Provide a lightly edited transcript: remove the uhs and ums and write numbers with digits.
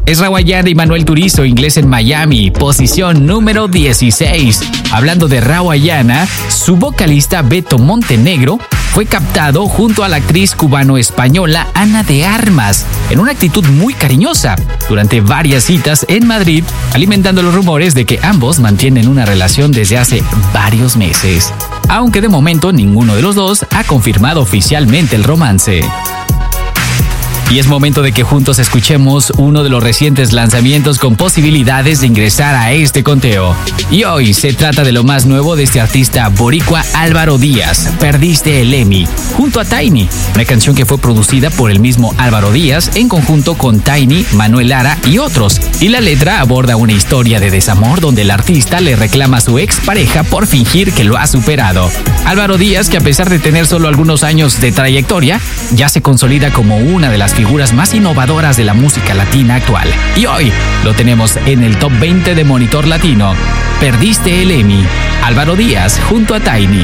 Es Rauw Ayana y Manuel Turizo, Inglés en Miami, posición número 16. Hablando de Rauw Ayana, su vocalista Beto Montenegro fue captado junto a la actriz cubano-española Ana de Armas, en una actitud muy cariñosa, durante varias citas en Madrid, alimentando los rumores de que ambos mantienen una relación desde hace varios meses. Aunque de momento ninguno de los dos ha confirmado oficialmente el romance. Y es momento de que juntos escuchemos uno de los recientes lanzamientos con posibilidades de ingresar a este conteo. Y hoy se trata de lo más nuevo de este artista boricua Álvaro Díaz, Perdiste el Emmy, junto a Tiny, una canción que fue producida por el mismo Álvaro Díaz en conjunto con Tiny, Manuel Lara y otros. Y la letra aborda una historia de desamor donde el artista le reclama a su expareja por fingir que lo ha superado. Álvaro Díaz, que a pesar de tener solo algunos años de trayectoria, ya se consolida como una de las figuras más innovadoras de la música latina actual. Y hoy lo tenemos en el Top 20 de Monitor Latino. Perdiste el Emmy, Álvaro Díaz junto a Tiny.